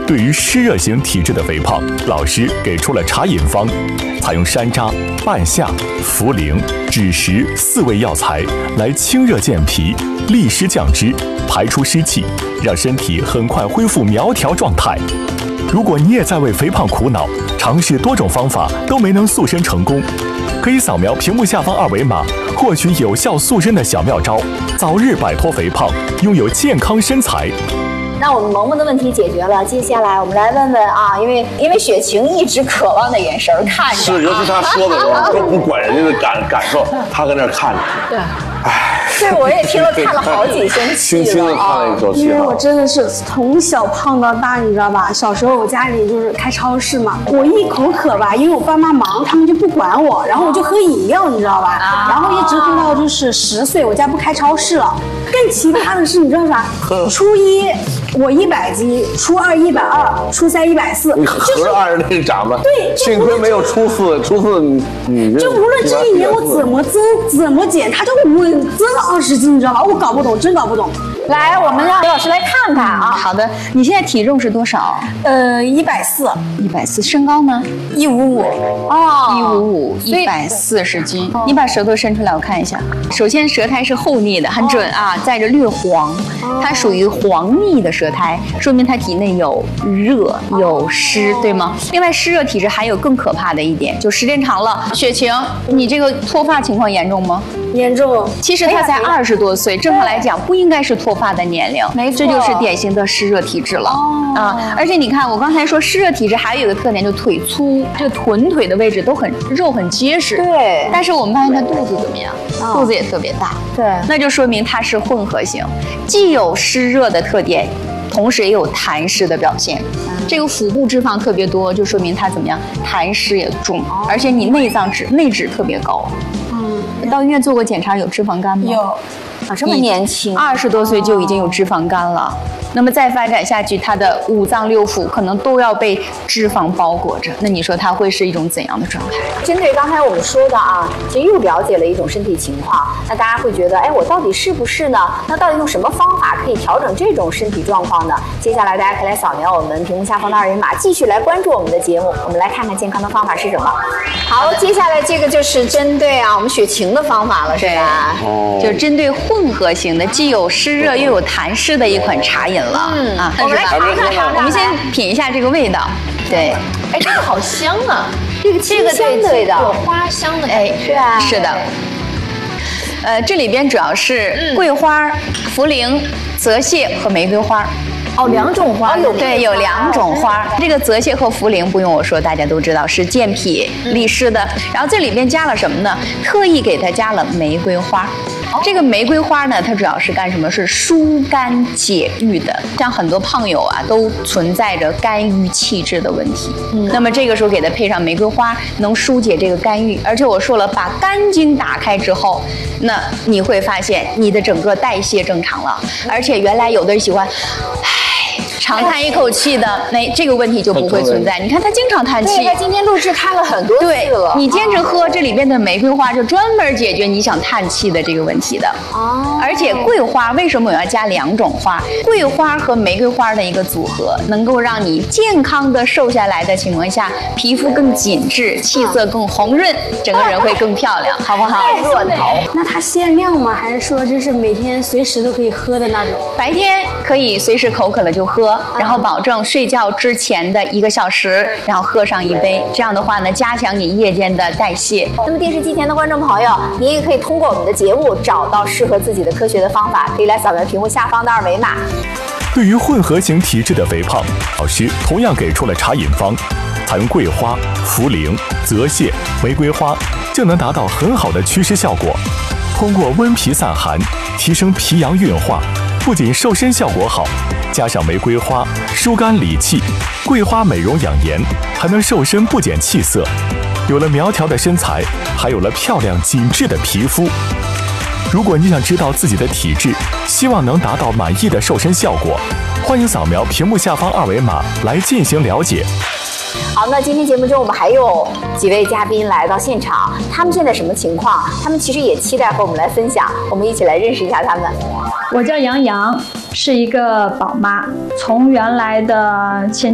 对于湿热型体质的肥胖，老师给出了茶饮方，采用山楂、半夏、茯苓、枳实4味药材来清热健脾、利湿降脂、排出湿气，让身体很快恢复苗条状态。如果你也在为肥胖苦恼，尝试多种方法都没能塑身成功，可以扫描屏幕下方2维码，获取有效塑身的小妙招，早日摆脱肥胖，拥有健康身材。 那我们萌萌的问题解决了，接下来我们来问问啊，因为雪晴一直渴望的眼神看着， 是，尤其他说的时候都不管人家的感受，他搁那看着。 对，对，我也听了看了好几声戏了， 轻轻的叹了一口气。 因为我真的是从小胖到大，你知道吧？小时候我家里就是开超市嘛，我一口渴吧，因为我爸妈忙，他们就不管我，然后我就喝饮料，你知道吧？然后一直喝到就是10岁，我家不开超市了。更奇葩的是，你知道啥？初一我100斤，初二120，初三140。 你合着按着那个长吧。 对， 幸亏没有初四你就无论这一年我怎么增怎么减，它就稳增了20斤，你知道吧？我搞不懂，真搞不懂。 来，我们让刘老师来看看啊。 好的，你现在体重是多少 140， 身高呢 155。 哦，155，140斤。你把舌头伸出来，我看一下。首先，舌苔是厚腻的，很准啊，带着略黄，它属于黄腻的舌苔，说明它体内有热有湿，对吗？另外，湿热体质还有更可怕的一点，就时间长了，雪晴，你这个脱发情况严重吗？ 严重。 其实他才20多岁，正常来讲不应该是脱发的年龄， 没错， 这就是典型的湿热体质了。而且你看，我刚才说湿热体质还有一个特点，就腿粗，这个臀腿的位置都肉很结实。 对， 但是我们发现他肚子怎么样？肚子也特别大。 对， 那就说明它是混合型，既有湿热的特点，同时也有痰湿的表现。这个腹部脂肪特别多，就说明它怎么样？痰湿也重，而且你内脂特别高。到医院做过检查，有脂肪肝吗？ 有。 啊，这么年轻 ，20多岁就已经有脂肪肝了。那么再发展下去，他的5脏6腑可能都要被脂肪包裹着。那你说他会是一种怎样的状态？ 针对刚才我们说的啊，其实又了解了一种身体情况。那大家会觉得，哎，我到底是不是呢？那到底用什么方法可以调整这种身体状况呢？接下来大家可以来扫描我们屏幕下方的2维码，继续来关注我们的节目。我们来看看健康的方法是什么。好，接下来这个就是针对啊我们雪晴的方法了，是吧？ 就是针对混合型的，既有湿热又有痰湿的一款茶饮了。 我们来尝尝。 我们先品一下这个味道。对， 哎，这个好香啊！ 这个清香的味道， 有花香的感觉。 是吧？ 是的。这里边主要是桂花、茯苓、泽泻和玫瑰花。 哦，2种花。 对，有2种花。这个泽泻和茯苓不用我说，大家都知道是健脾利湿的。然后这里边加了什么呢？特意给它加了玫瑰花。这个玫瑰花呢，它主要是干什么？是疏肝解郁的。像很多胖友啊，都存在着肝郁气滞的问题。那么这个时候给它配上玫瑰花，能疏解这个肝郁。而且我说了，把肝经打开之后，那你会发现你的整个代谢正常了。而且原来有的人喜欢，长叹一口气的，这个问题就不会存在。你看他经常叹气， 对，他今天录制看了很多次了。 你坚持喝这里边的玫瑰花，就专门解决你想叹气的这个问题的。而且桂花为什么我要加2种花？桂花和玫瑰花的一个组合，能够让你健康的瘦下来的情况下，皮肤更紧致，气色更红润，整个人会更漂亮，好不好？ 那它限量吗？还是说就是每天随时都可以喝的那种？ 白天可以随时口渴了就喝。然后保证睡觉之前的1个小时，然后喝上1杯，这样的话呢，加强你夜间的代谢。 那么电视机前的观众朋友，您也可以通过我们的节目找到适合自己的科学的方法，可以来扫描屏幕下方的2维码。 对于混合型体质的肥胖，老师同样给出了茶饮方，采用桂花、茯苓、泽泻、玫瑰花，就能达到很好的祛湿效果。通过温脾散寒，提升脾阳运化，不仅瘦身效果好，加上玫瑰花疏肝理气，桂花美容养颜，还能瘦身不减气色。有了苗条的身材，还有了漂亮紧致的皮肤。如果你想知道自己的体质，希望能达到满意的瘦身效果，欢迎扫描屏幕下方2维码来进行了解。 好，那今天节目中我们还有几位嘉宾来到现场，他们现在什么情况？他们其实也期待和我们来分享，我们一起来认识一下他们。 我叫杨洋，是一个宝妈，从原来的前